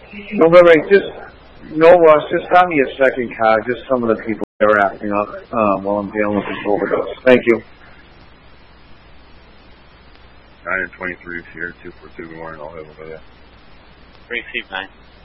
No, but no rush. Just send me a second card. Just some of the people that are acting up while I'm dealing with this overdose. Thank you. 9 and 23 here, 242 more, and I'll have over there. Receive 9.